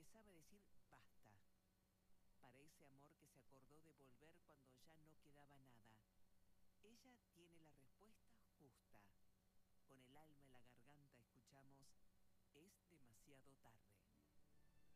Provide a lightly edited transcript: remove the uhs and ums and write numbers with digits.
sabe decir basta, para ese amor que se acordó de volver cuando ya no quedaba nada. Ella tiene la respuesta justa. Con el alma en la garganta escuchamos: es demasiado tarde.